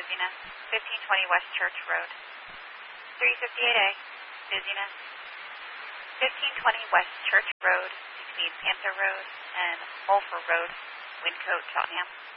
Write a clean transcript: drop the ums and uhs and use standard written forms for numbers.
busyness, 1520 West Church Road. 358A, busyness, 1520 West Church Road between Panther Road and Mulford Road, Wyncote, Tottenham.